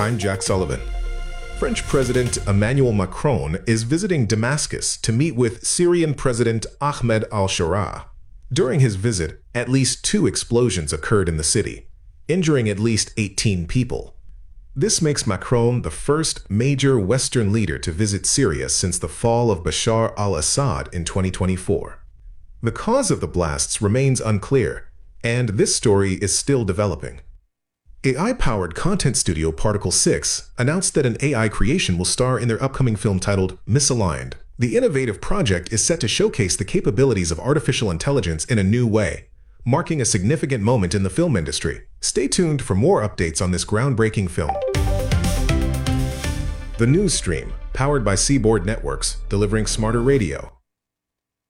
I'm Jack Sullivan. French President Emmanuel Macron is visiting Damascus to meet with Syrian President Ahmed al-Sharaa. During his visit, at least 2 explosions occurred in the city, injuring at least 18 people. This makes Macron the first major Western leader to visit Syria since the fall of Bashar al-Assad in 2024. The cause of the blasts remains unclear, and this story is still developing. AI-powered content studio Particle 6 announced that an AI creation will star in their upcoming film titled Misaligned. The innovative project is set to showcase the capabilities of artificial intelligence in a new way, marking a significant moment in the film industry. Stay tuned for more updates on this groundbreaking film. The News Stream, powered by Seaboard Networks, delivering smarter radio.